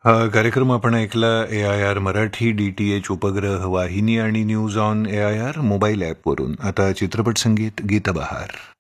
हा कार्यक्रम आपण ऐकला AIR मराठी DTH उपग्रह वाहिनी आणि न्यूज ऑन AIR मोबाईल ॲपवरून. आता चित्रपट संगीत गीतबहार.